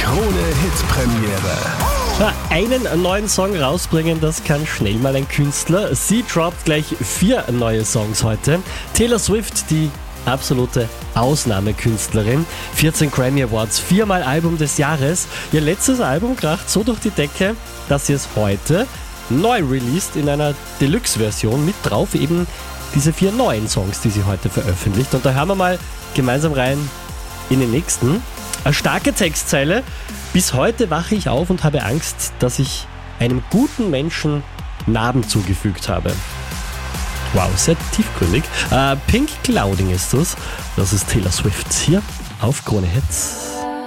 Krone-Hit-Premiere. Einen neuen Song rausbringen, das kann schnell mal ein Künstler. Sie droppt gleich 4 neue Songs heute. Taylor Swift, die absolute Ausnahmekünstlerin. 14 Grammy Awards, 4-mal Album des Jahres. Ihr letztes Album kracht so durch die Decke, dass sie es heute neu released in einer Deluxe-Version. Mit drauf eben diese 4 neuen Songs, die sie heute veröffentlicht. Und da hören wir mal gemeinsam rein in den nächsten. Eine starke Textzeile. Bis heute wache ich auf und habe Angst, dass ich einem guten Menschen Narben zugefügt habe. Wow, sehr tiefgründig. Pink Clouding ist das. Das ist Taylor Swift hier auf Krone Hits.